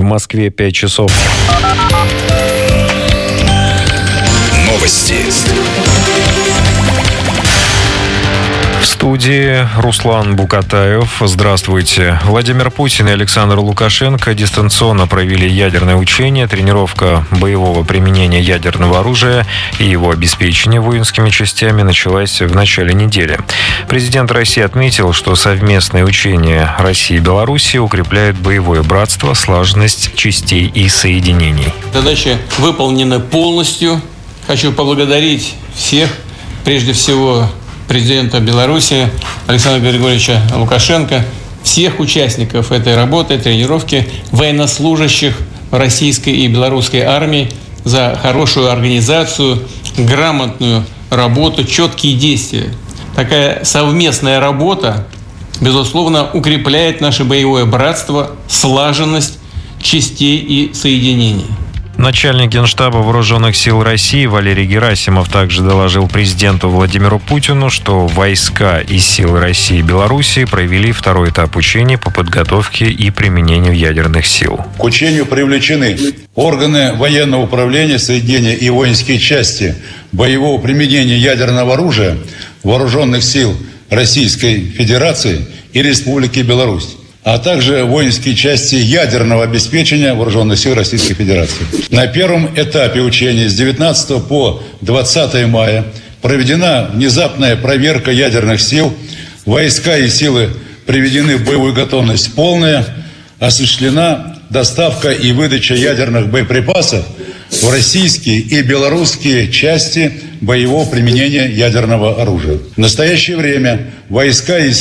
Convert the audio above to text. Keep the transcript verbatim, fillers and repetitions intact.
Москве пять часов. Новости. В студии Руслан Букатаев. Здравствуйте. Владимир Путин и Александр Лукашенко дистанционно провели ядерное учение. Тренировка боевого применения ядерного оружия и его обеспечение воинскими частями началась в начале недели. Президент России отметил, что совместное учение России и Беларуси укрепляет боевое братство, слаженность частей и соединений. Задача выполнена полностью. Хочу поблагодарить всех, прежде всего, президента Беларуси Александра Григорьевича Лукашенко, всех участников этой работы, тренировки, военнослужащих российской и белорусской армии за хорошую организацию, грамотную работу, четкие действия. Такая совместная работа, безусловно, укрепляет наше боевое братство, слаженность частей и соединений. Начальник Генштаба Вооруженных сил России Валерий Герасимов также доложил президенту Владимиру Путину, что войска и силы России и Белоруссии провели второй этап учений по подготовке и применению ядерных сил. К учению привлечены органы военного управления, соединения и воинские части боевого применения ядерного оружия Вооруженных сил Российской Федерации и Республики Беларусь, а также воинские части ядерного обеспечения Вооруженных сил Российской Федерации. На первом этапе учения с девятнадцатого по двадцатое мая проведена внезапная проверка ядерных сил. Войска и силы приведены в боевую готовность полная. Осуществлена доставка и выдача ядерных боеприпасов в российские и белорусские части боевого применения ядерного оружия. В настоящее время войска и